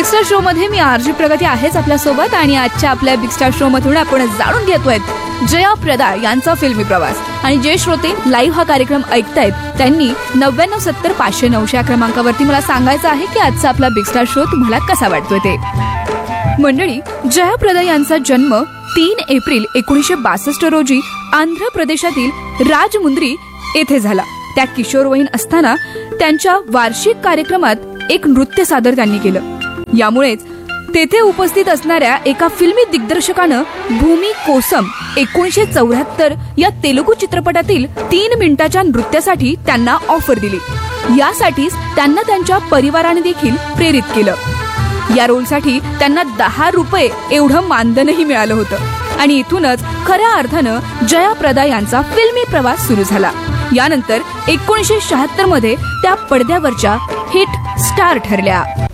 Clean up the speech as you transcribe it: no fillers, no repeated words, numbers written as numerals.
Big star show मध्ये मी RG प्रगती आहेच आपल्यासोबत आणि आजच्या आपल्या बिग स्टार शो मधून आपण जाणून घेतोय जया प्रदा यांचा फिल्मी प्रवास. आणि जे श्रोते लाईव्ह हा कार्यक्रम ऐकतायत त्यांनी 9970 या क्रमांकावरती मला सांगायचं आहे की आजचा आपला बिग स्टार शो तुम्हाला कसा वाटतोय ते. मंडळी, जया प्रदा यांचा जन्म 3 एप्रिल 1962 रोजी आंध्र प्रदेशातील राजमुंद्री येथे झाला. त्या किशोरवयीन असताना त्यांच्या वार्षिक कार्यक्रमात एक नृत्य सादर त्यांनी केलं. यामुळेच तेथे उपस्थित असणाऱ्या एका फिल्मी दिग्दर्शकानं भूमी कोसम 1974 या तेलुगू चित्रपटातील 3 मिनिटाच्या नृत्यासाठी त्यांना ऑफर दिली. यासाठीच त्यांना त्यांच्या परिवाराने देखील प्रेरित केलं. या रोलसाठी त्यांना 10 रुपये एवढं मानधनही मिळालं होतं आणि इथूनच खऱ्या अर्थानं जया प्रदा यांचा फिल्मी प्रवास सुरू झाला. यानंतर 1976 मध्ये त्या पडद्यावरच्या हिट स्टार ठरल्या.